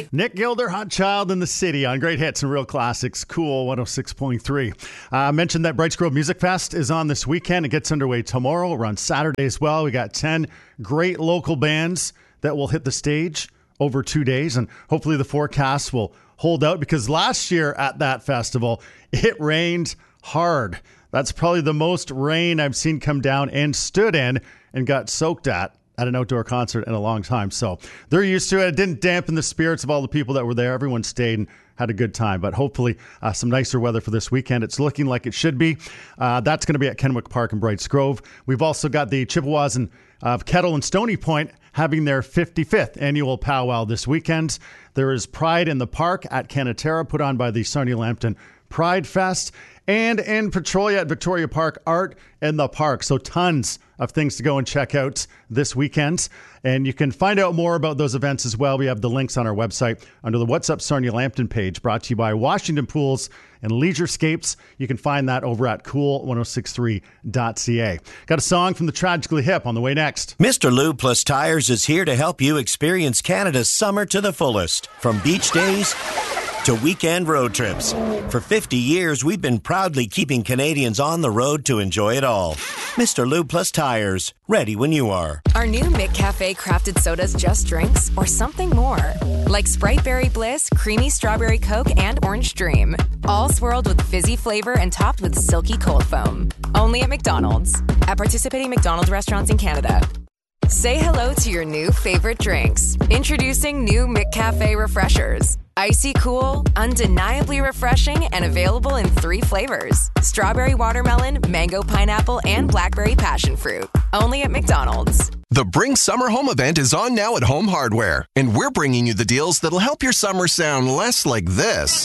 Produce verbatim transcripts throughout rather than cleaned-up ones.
Nick Gilder, Hot Child in the City on Great Hits and Real Classics, Cool one oh six point three. I uh, mentioned that Brights Grove Music Fest is on this weekend. It gets underway tomorrow. We're on Saturday as well. We got ten great local bands that will hit the stage over two days, and hopefully the forecast will hold out, because last year at that festival, it rained hard. That's probably the most rain I've seen come down and stood in and got soaked at at an outdoor concert in a long time. So they're used to it. It didn't dampen the spirits of all the people that were there. Everyone stayed and had a good time. But hopefully uh, some nicer weather for this weekend. It's looking like it should be. Uh, that's going to be at Kenwick Park in Brights Grove. We've also got the Chippewas and uh, Kettle and Stony Point having their fifty-fifth annual powwow this weekend. There is Pride in the Park at Canatera, put on by the Sarnia Lambton Pride Fest. And in Petrolia at Victoria Park, Art in the Park. So tons of things to go and check out this weekend. And you can find out more about those events as well. We have the links on our website under the What's Up Sarnia Lambton page, brought to you by Washington Pools and Leisurescapes. You can find that over at cool ten sixty-three dot c a. Got a song from the Tragically Hip on the way next. Mister Lube Plus Tires is here to help you experience Canada's summer to the fullest. From beach days to weekend road trips. For fifty years, we've been proudly keeping Canadians on the road to enjoy it all. Mister Lube Plus Tires, ready when you are. Are new McCafe crafted sodas just drinks or something more? Like Sprite Berry Bliss, Creamy Strawberry Coke, and Orange Dream. All swirled with fizzy flavor and topped with silky cold foam. Only at McDonald's. At participating McDonald's restaurants in Canada. Say hello to your new favorite drinks. Introducing new McCafe Refreshers. Icy cool, undeniably refreshing, and available in three flavors. Strawberry watermelon, mango pineapple, and blackberry passion fruit. Only at McDonald's. The Bring Summer Home event is on now at Home Hardware, and we're bringing you the deals that'll help your summer sound less like this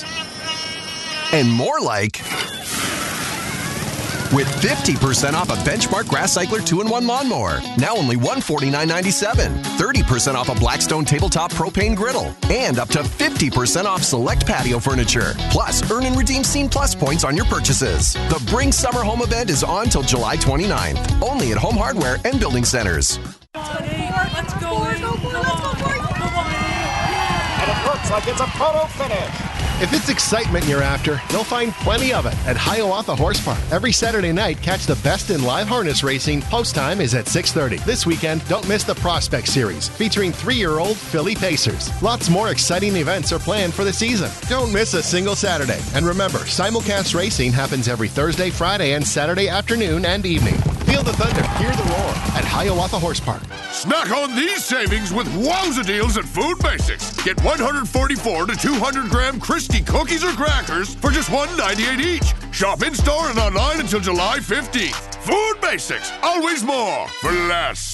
and more like... with fifty percent off a Benchmark Grass Cycler two in one lawnmower. Now only one hundred forty-nine ninety-seven. thirty percent off a Blackstone Tabletop Propane Griddle. And up to fifty percent off select patio furniture. Plus, earn and redeem Scene Plus points on your purchases. The Bring Summer Home event is on till July twenty-ninth. Only at Home Hardware and Building Centers. Let's go. Let's go for it. Let's go for it. And it looks like it's a photo finish. If it's excitement you're after, you'll find plenty of it at Hiawatha Horse Park. Every Saturday night, catch the best in live harness racing. Post time is at six thirty. This weekend, don't miss the Prospect Series, featuring three-year-old Philly Pacers. Lots more exciting events are planned for the season. Don't miss a single Saturday. And remember, simulcast racing happens every Thursday, Friday, and Saturday afternoon and evening. Feel the thunder, hear the roar at Hiawatha Horse Park. Snack on these savings with wowza deals at Food Basics. Get one hundred forty-four to two hundred gram Christie cookies or crackers for just one ninety-eight each. Shop in-store and online until July fifteenth. Food Basics, always more for less.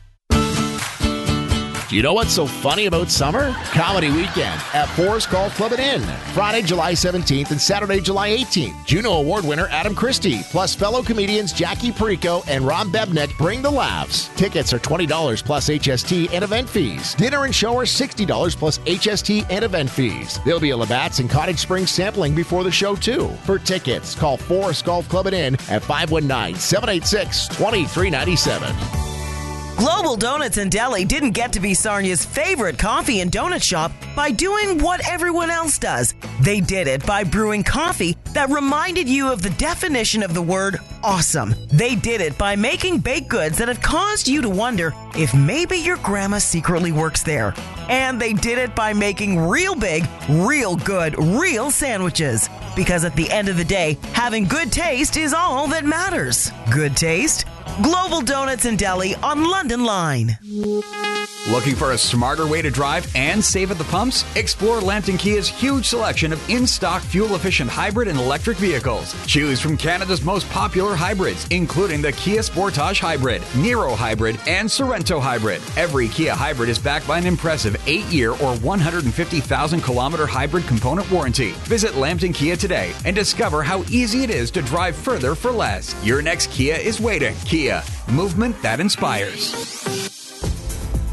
Do you know what's so funny about summer? Comedy Weekend at Forest Golf Club and Inn. Friday, July seventeenth and Saturday, July eighteenth. Juno Award winner Adam Christie, plus fellow comedians Jackie Perico and Ron Bebnick bring the laughs. Tickets are twenty dollars plus H S T and event fees. Dinner and show are sixty dollars plus H S T and event fees. There'll be a Labatt's and Cottage Springs sampling before the show, too. For tickets, call Forest Golf Club and Inn at five one nine, seven eight six, two three nine seven. Global Donuts and Deli didn't get to be Sarnia's favorite coffee and donut shop by doing what everyone else does. They did it by brewing coffee that reminded you of the definition of the word awesome. They did it by making baked goods that had caused you to wonder if maybe your grandma secretly works there. And they did it by making real big, real good, real sandwiches. Because at the end of the day, having good taste is all that matters. Good taste? Global Donuts and Deli on London Line. Looking for a smarter way to drive and save at the pumps? Explore Lambton Kia's huge selection of in-stock fuel-efficient hybrid and electric vehicles. Choose from Canada's most popular hybrids, including the Kia Sportage Hybrid, Niro Hybrid, and Sorento Hybrid. Every Kia hybrid is backed by an impressive eight-year or one hundred fifty thousand kilometer hybrid component warranty. Visit Lambton Kia today and discover how easy it is to drive further for less. Your next Kia is waiting. Kia, movement that inspires.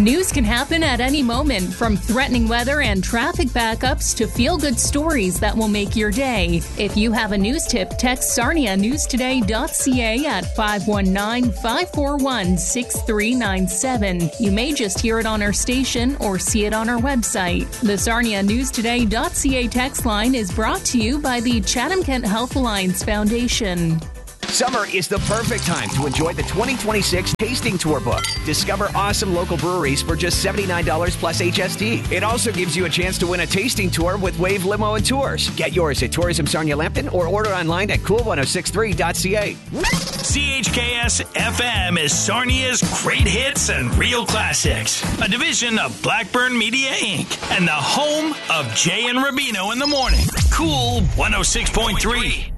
News can happen at any moment, from threatening weather and traffic backups to feel-good stories that will make your day. If you have a news tip, text sarnia news today dot c a at five one nine, five four one, six three nine seven. You may just hear it on our station or see it on our website. The sarnia news today dot c a text line is brought to you by the Chatham-Kent Health Alliance Foundation. Summer is the perfect time to enjoy the twenty twenty-six Tasting Tour book. Discover awesome local breweries for just seventy-nine dollars plus H S T. It also gives you a chance to win a tasting tour with Wave Limo and Tours. Get yours at Tourism Sarnia Lambton or order online at cool ten sixty-three dot c a. C H K S F M is Sarnia's great hits and real classics. A division of Blackburn Media Incorporated and the home of Jay and Rubino in the morning. Cool one oh six point three.